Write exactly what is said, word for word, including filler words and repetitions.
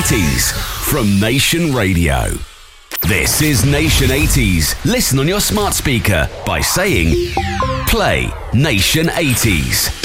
eighties from Nation Radio. This is Nation eighties. Listen on your smart speaker by saying, play Nation eighties.